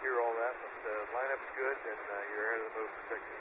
hear all that, but lineup's good, and you're ahead of the move for 6.